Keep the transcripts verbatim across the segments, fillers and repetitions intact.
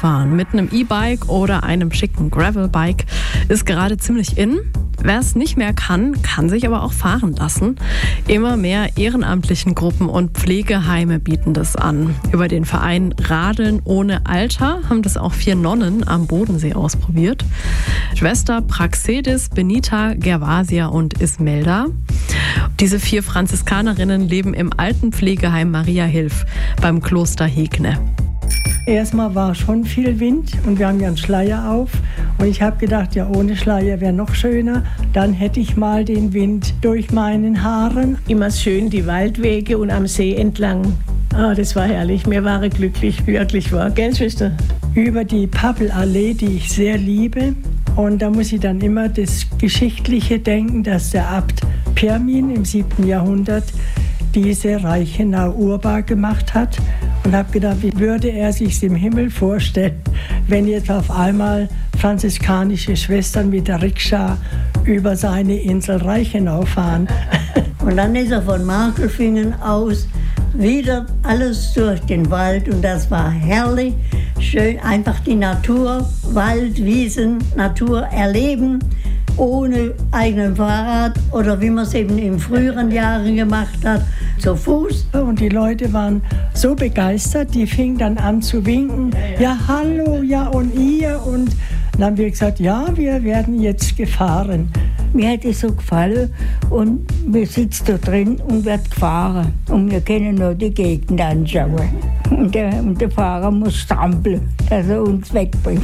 Radfahren mit einem E-Bike oder einem schicken Gravelbike ist gerade ziemlich in. Wer es nicht mehr kann, kann sich aber auch fahren lassen. Immer mehr ehrenamtlichen Gruppen und Pflegeheime bieten das an. Über den Verein Radeln ohne Alter haben das auch vier Nonnen am Bodensee ausprobiert. Schwester Praxedis, Benita, Gervasia und Ismelda. Diese vier Franziskanerinnen leben im Altenpflegeheim Maria Hilf beim Kloster Hegne. Erstmal war schon viel Wind und wir haben ja einen Schleier auf. Und ich habe gedacht, ja, ohne Schleier wäre noch schöner. Dann hätte ich mal den Wind durch meinen Haaren. Immer schön die Waldwege und am See entlang. Ah, das war herrlich. Mir war glücklich, wirklich war. Gell, Schwester? Über die Pappelallee, die ich sehr liebe. Und da muss ich dann immer das Geschichtliche denken, dass der Abt Pirmin im siebten Jahrhundert diese Reichenau urbar gemacht hat. Und habe gedacht, wie würde er sich im Himmel vorstellen, wenn jetzt auf einmal franziskanische Schwestern mit der Rikscha über seine Insel Reichenau fahren. Und dann ist er von Markelfingen aus wieder alles durch den Wald und das war herrlich, schön, einfach die Natur, Wald, Wiesen, Natur erleben, ohne eigenen Fahrrad oder wie man es eben in früheren Jahren gemacht hat, zu Fuß. Und die Leute waren so begeistert, die fingen dann an zu winken. Ja, hallo, ja und ihr? Und dann haben wir gesagt, ja, wir werden jetzt gefahren. Mir hat es so gefallen und wir sitzen da drin und werden gefahren. Und wir können nur die Gegend anschauen. Und der, und der Fahrer muss strampeln, dass er uns wegbringt.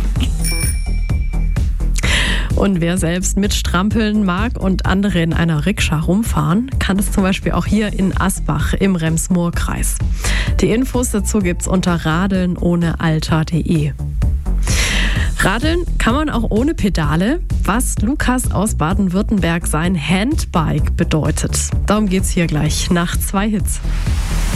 Und wer selbst mit Strampeln mag und andere in einer Rikscha rumfahren, kann es zum Beispiel auch hier in Asbach im Rems-Murr-Kreis. Die Infos dazu gibt's unter radeln ohne alter punkt de. Radeln kann man auch ohne Pedale, was Lukas aus Baden-Württemberg sein Handbike bedeutet. Darum geht's hier gleich nach zwei Hits.